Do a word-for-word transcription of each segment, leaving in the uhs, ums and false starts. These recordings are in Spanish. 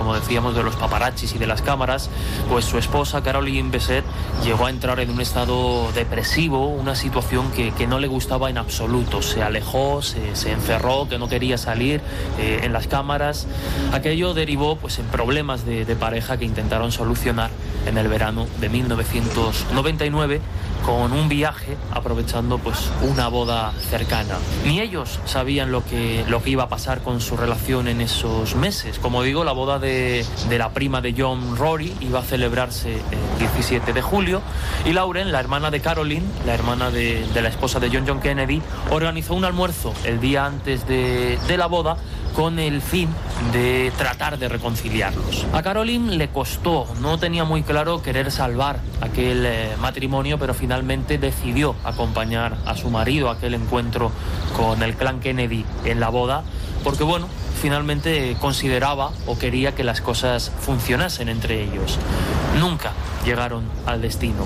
como decíamos, de los paparazzis y de las cámaras, pues su esposa, Caroline Bessette, llegó a entrar en un estado depresivo, una situación que, que no le gustaba en absoluto. Se alejó, se, se encerró, que no quería salir eh, en las cámaras. Aquello derivó pues, en problemas de, de pareja que intentaron solucionar en el verano de mil novecientos noventa y nueve con un viaje, aprovechando pues una boda cercana. Ni ellos sabían lo que, lo que iba a pasar con su relación en esos meses. Como digo, la boda de, de la prima de John, Rory, iba a celebrarse el diecisiete de julio, y Lauren, la hermana de Caroline, la hermana de, de la esposa de John John Kennedy, organizó un almuerzo el día antes de, de la boda con el fin de tratar de reconciliarlos. A Caroline le costó, no tenía muy claro querer salvar aquel eh, matrimonio, pero finalmente decidió acompañar a su marido a aquel encuentro con el clan Kennedy en la boda, porque bueno, finalmente consideraba o quería que las cosas funcionasen entre ellos. Nunca llegaron al destino.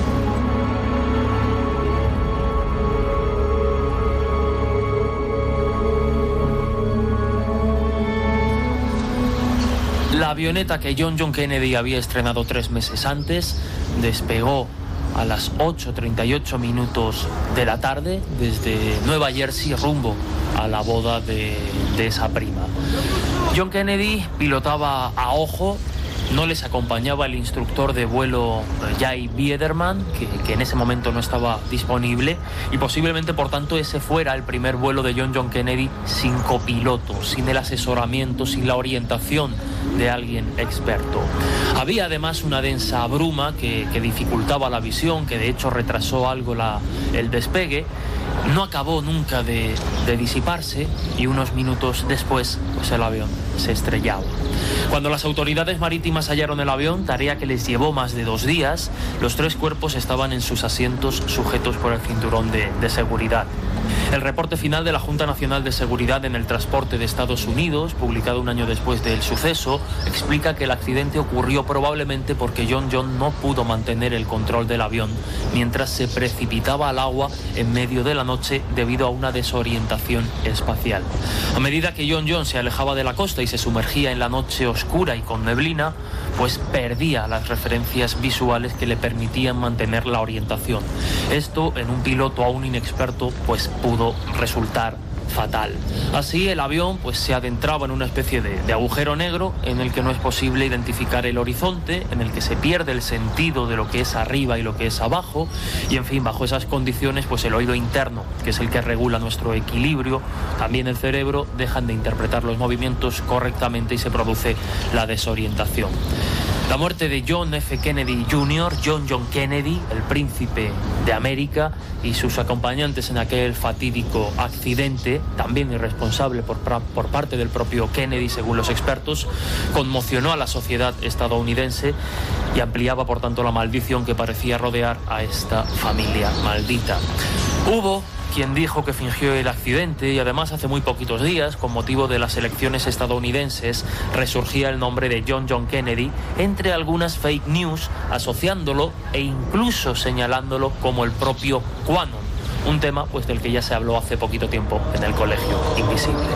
La avioneta que John John Kennedy había estrenado tres meses antes despegó a las ocho treinta y ocho minutos de la tarde desde Nueva Jersey rumbo a la boda de, de esa prima. John Kennedy pilotaba a ojo. No les acompañaba el instructor de vuelo Jay Biederman, que, que en ese momento no estaba disponible, y posiblemente, por tanto, ese fuera el primer vuelo de John John Kennedy sin copiloto, sin el asesoramiento, sin la orientación de alguien experto. Había además una densa bruma que, que dificultaba la visión, que de hecho retrasó algo la, el despegue. No acabó nunca de, de disiparse, y unos minutos después pues el avión se estrellaba. Cuando las autoridades marítimas hallaron el avión, tarea que les llevó más de dos días, los tres cuerpos estaban en sus asientos sujetos por el cinturón de, de seguridad. El reporte final de la Junta Nacional de Seguridad en el Transporte de Estados Unidos, publicado un año después del suceso, explica que el accidente ocurrió probablemente porque John John no pudo mantener el control del avión mientras se precipitaba al agua en medio de la noche debido a una desorientación espacial. A medida que John John se alejaba de la costa y se sumergía en la noche oscura y con neblina, pues perdía las referencias visuales que le permitían mantener la orientación. Esto, en un piloto aún inexperto, pues pudo resultar fatal. Así el avión pues se adentraba en una especie de, de agujero negro en el que no es posible identificar el horizonte, en el que se pierde el sentido de lo que es arriba y lo que es abajo, y en fin, bajo esas condiciones pues el oído interno, que es el que regula nuestro equilibrio, también el cerebro, dejan de interpretar los movimientos correctamente y se produce la desorientación. La muerte de John F. Kennedy junior, John John Kennedy, el príncipe de América, y sus acompañantes en aquel fatídico accidente, también irresponsable por, por parte del propio Kennedy, según los expertos, conmocionó a la sociedad estadounidense y ampliaba, por tanto, la maldición que parecía rodear a esta familia maldita. Hubo quien dijo que fingió el accidente, y además hace muy poquitos días, con motivo de las elecciones estadounidenses, resurgía el nombre de John John Kennedy entre algunas fake news, asociándolo e incluso señalándolo como el propio QAnon, un tema pues del que ya se habló hace poquito tiempo en el Colegio Invisible.